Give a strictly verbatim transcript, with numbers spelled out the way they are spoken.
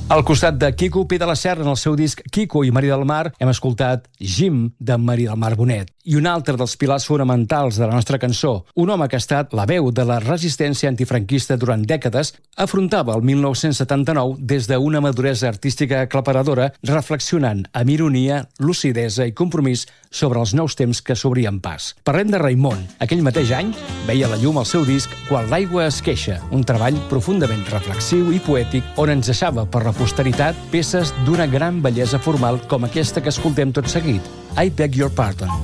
Al costat de Quico Pi de la Serra, en el seu disc Quico i Maria del Mar, hem escoltat Jim, de Maria del Mar Bonet. I un altre dels pilars fonamentals de la nostra cançó, un home que ha estat la veu de la resistència antifranquista durant dècades, afrontava el mil nou-cents setanta-nou des d'una maduresa artística aclaparadora, reflexionant amb ironia, lucidesa i compromís sobre els nous temps que s'obrien pas. Parlem de Raimon. Aquell mateix any veia la llum al seu disc Quan l'aigua es queixa, un treball profundament reflexiu i poètic on ens deixava per la posteritat peces d'una gran bellesa formal com aquesta que escoltem tot seguit, I Beg Your Pardon.